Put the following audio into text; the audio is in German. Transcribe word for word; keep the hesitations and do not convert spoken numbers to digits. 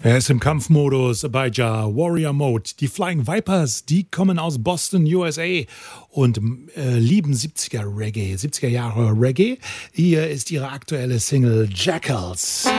Er ist im Kampfmodus bei Ja Warrior Mode. Die Flying Vipers, die kommen aus Boston, U S A und äh, lieben siebziger Reggae, siebziger Jahre Reggae. Hier ist ihre aktuelle Single Jackals.